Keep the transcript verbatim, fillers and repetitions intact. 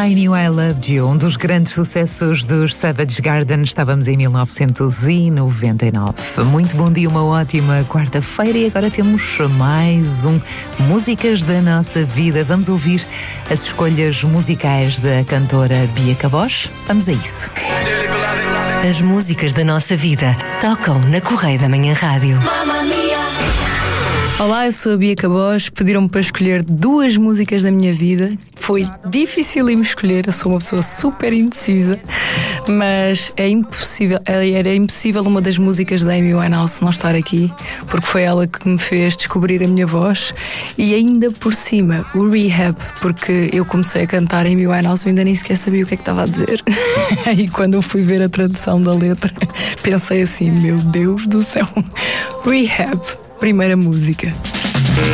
I Knew I Loved You, um dos grandes sucessos dos Savage Garden. Estávamos em mil novecentos e noventa e nove. Muito bom dia, uma ótima quarta-feira e agora temos mais um Músicas da Nossa Vida. Vamos ouvir as escolhas musicais da cantora Bia Cabós. Vamos a isso. As músicas da nossa vida tocam na Correia da Manhã Rádio. Olá, eu sou a Bia Cabós. Pediram-me para escolher duas músicas da minha vida. Foi difícil me escolher, eu sou uma pessoa super indecisa, mas é impossível, era impossível uma das músicas da Amy Winehouse não estar aqui, porque foi ela que me fez descobrir a minha voz e ainda por cima o Rehab, porque eu comecei a cantar Amy Winehouse e ainda nem sequer sabia o que é que estava a dizer. E quando eu fui ver a tradução da letra, pensei assim, meu Deus do céu. Rehab, primeira música.